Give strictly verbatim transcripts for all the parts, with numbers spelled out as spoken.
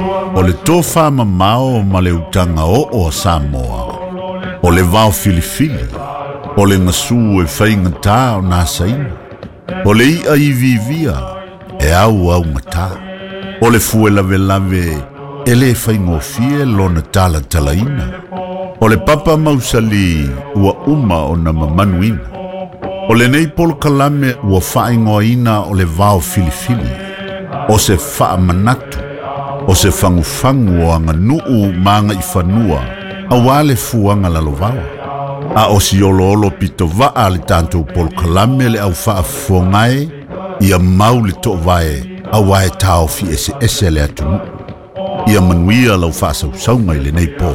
O le tofa mamao ma le utanga o o Samoa. O le vao filifili. O le ngasu e whainga tā o nā saina. O le ia i vivia e au au ngata. O le fue lave lave e le whaingofie lona tala talaina. O le papa mausali ua uma o na mamanuina. O le nei polo kalame ua whaingoina o le vao filifili. O se wha manatu. O se whangufangu o anga nuu maanga i whanua. A wale fuanga lalovawa. A o si olo olo pito vaa le tanto polo kalame le au wha fongae. Ia mau le to vae a wae tau fi ese ese le atu. Ia manuia lau wha sau saunga i le nei po.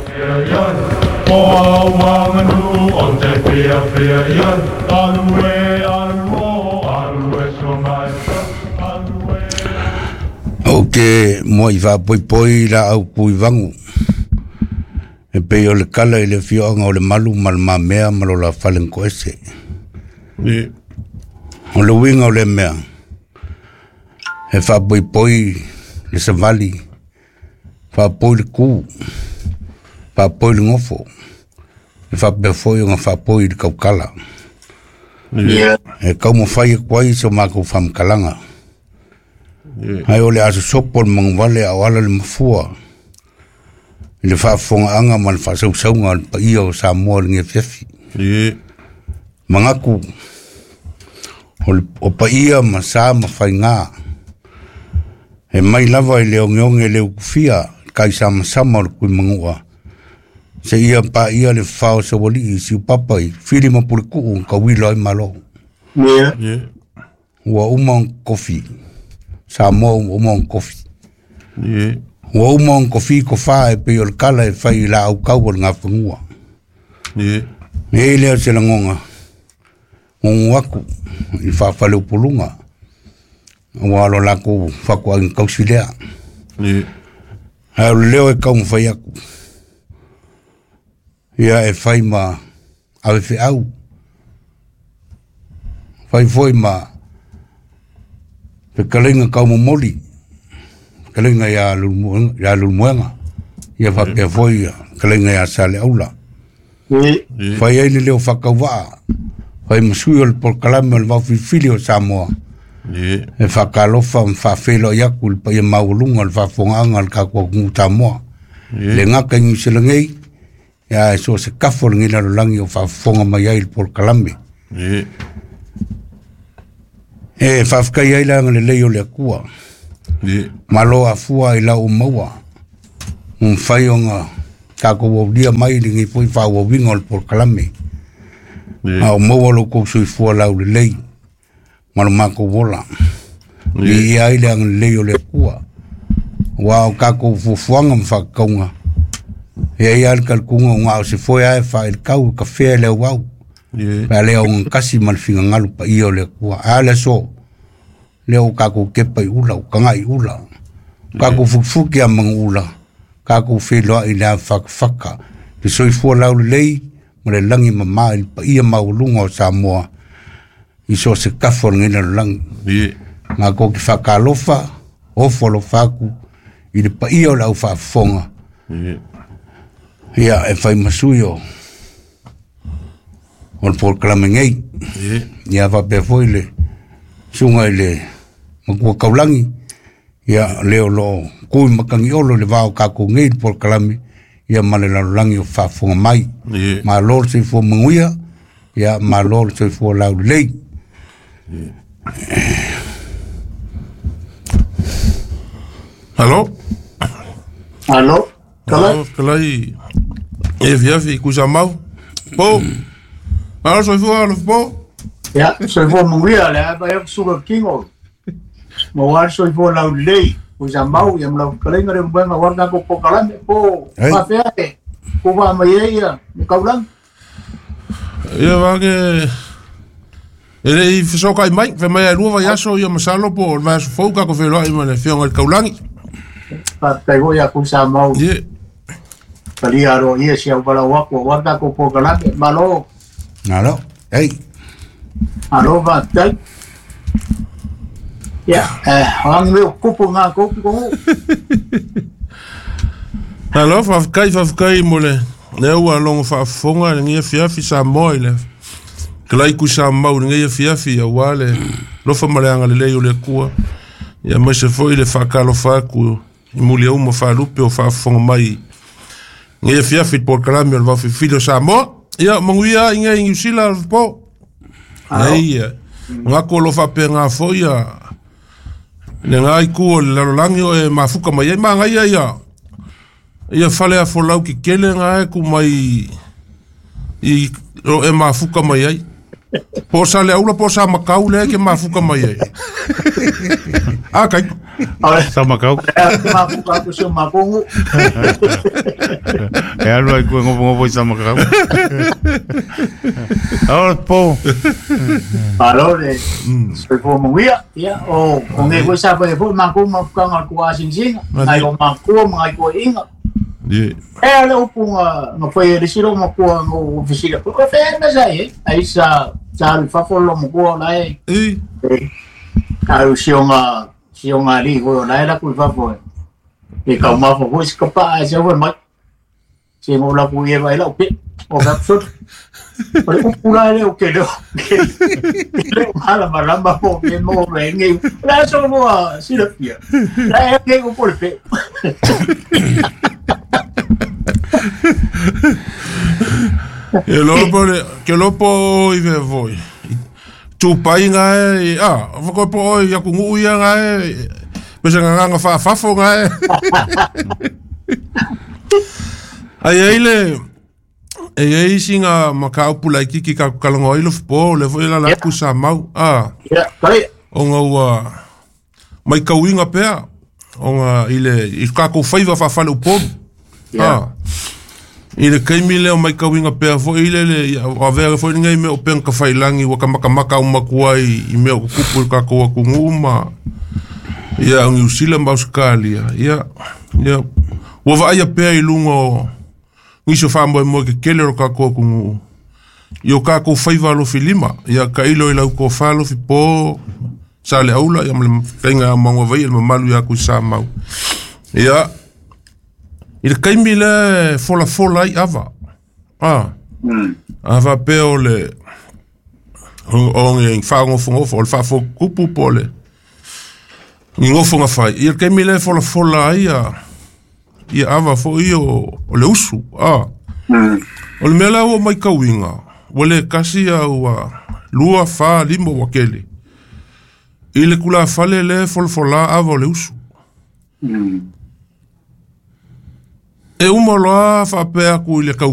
O ke mo i wha poi poi la au pui vangu. E pe o le kala i le fionga o le malu mal ma mea malo la falen ko ese. O le winga o le mea. E wha poi poi le savali. Wha poi le ku. Wha poi le ngofo. E wha pe foi o nga wha poi le kaukala. E kau mo whai e kwai so mako whamkalanga. Hai ole aso sopol mangwale a wala le mafua. Le whaafonga anga man whasausaunga pa ia o Samoa le nge fefi. Mangaku. O pa ia ma sa ma whainga. E mai lava i leo ngionge leo kufia. Kai sama sama o kui mangua. Se ia pa ia le whao sa wali i siu papai. Whiri ma puri kuu ka wilo ai malo. Ua umang kofi. Samoa umong kofi. Yeah. Wa umong kofi ko fa e pe ol kala e fai la au kau nga fungua. Yeah. Ne leo se langonga. Ngongu aku i fa fa le pulunga. Wa lo la ko fa ko ang kausilea. Yeah. Ha leo e kau fai aku. Ia e fai ma au fe au. Fai foi ma pe kalenga kau mo moli. Kalenga ya lumuenga, ya lumuenga. Ia fa pe foi kalenga ya sale aula. Fai ai leo fa kawa. Fai msui ol por kalame ol va fili o Samoa. E fa kalofa fa felo ya kul pa ia maulunga ol fa fonganga al ka ko Samoa. Le ngaka ni selengei ya so se kafol ngila langi o fa fonga mai ai por kalame. E whafkai ai langa le leo le kua. Malo a fua i lau maua. Un whai o ngā kako waulia mai li ngi pui whaua wingol por kalame. A o maua lo kou sui fua lau le lei. Malo mako wola. Li i ai langa le leo le kua. Wa o kako fufuanga mwhakaunga. E ai al kalkunga ngā o se foi ai wha il kau ka whea leo wau. Pa leo ngasi malfinga ngalu pa iyo le kua. A le so. Leo kako kepa i ula, kanga i ula. Kako fukufuki a mga ula. Kako wheloa i lea whakawhaka. Te soi fua lau lei, ma le langi mama i pa ia maulunga o Samoa. I so se kafo ngina langi. Ngā ko ki whakalofa, ofolo whaku, i le pa ia o lau whaafonga. Ia e whai masui o. O le por kalamengei. Ia whape foi le. Sunga i le. Makua kaulangi. Ia leo lo. Kui makangi olo le vao kako ngei por kalame. Ia male la langi o whafonga mai. Ma lor se fo manguia. Ia ma lor se fo lau lei. Hello? Hello? Kalai? Kalai. E viafi kusa mau. Po? Alo soy fo alo po? Ja, soy fo manguia le. Ba eu suga kingo. Ma war soy fo lau lei. Kusa mau ia lau kalai ngare mbenga warna ko po kalame po. Ma feake. Ko va mai ia. Ni kaulang. Ia va que ele i fisoka i mai, fe mai rua vai aso ia masalo po va so foka ko velo i mane fiong al kaulangi. Pa tai go ia kusa mau. Ie. Kali aro ia sia bala wapo warna ko po kalame malo. Nalo. Ei. Alo va tai. Ya, eh, ang meu kupu nga kupu ko. Alo, whawkai, whawkai mo le. Le ua longo whaafonga, le ngia fiafi sa moi le. Kalai ku sa mau, le ngia fiafi a wale. Lofa maleanga le leo le kua. Ia mai se foi le whakalo whaku. I muli au ma whalupe o whaafonga mai. Ngia fiafi por kalami al wafi filo sa mo. Ia, manguia inga ingi usila po. Nei, ngako lo whape ngā foi a. Le ngai kua le lalolangi o e mafuka mai. Ia, maa ngai ia. Ia fale a folau ki kele ngā e ku mai i o e mafuka mai ai. Po sa le aula po sa makau le ke mafuka mai ai. Ah, kai. Sa makau. Mafuka ku se makongu. E alu ai ku ngopo ngopo sa makau. Ahora po. Alore. Se po muia, ia o nge ku sa pa po makongu mafuka ngal ku asing sing. Ai o makongu ngai ku inga. Yeah. Eh, le upunga no foi ele siro mo ko no oficina. Porque fe na sai, aí sa sa el fa folo mo ko na e. Eh. Ka o sionga sionga li ko na era ku fa fo. E ka ma fo ko skapa a se fo ma. Se mo la ku ye vai la o pe. O ga fo. Pero upula le o que no. Le mala maramba po que mo vengue. La so mo si la pia. La que ko por pe. E lopo le, ke lopo i ve voi. Tu pai nga e, ah, whako po oi, aku ngu ia nga e, pesa nga nga nga whaafafo nga e. Ai eile, e ei singa maka upula i kiki ka kalongo ilo fpo, le voi la laku sa mau, ah. Ya, kare. O nga ua, mai kauinga pea, o nga ile, i kako whaiva whawhale uponu. Ah. I le kaimi leo mai kawinga pea fo i le le a vera fo ngai me o pen ka failangi wa kamaka maka o makuai i me o kupu ka ko ku nguma ia ngi usila mbauskalia ia ia wa va ia pea i lungo ngi so fambo mo ke kele ro ka ko ku ngu io ka ko faiva lo filima ia ka ilo ila ko falo fi po sale aula ia me tenga mango vai el malu ya ku sa mau ia il kaimi le fola fola i ava. Ah. Mm. Ava peo le o ngi fa ngofo ngofo o fa fo kupu pole. Ngi ngofo nga fai. Il kaimi le fola fola i a i ava fo i o, o le usu. Ah. Mm. O le mela o mai kawinga. O le kasi a ua lua fa limo wakele. I le kula fale le fola fola ava o le usu. Mm. E umoloa whapea ku i le kau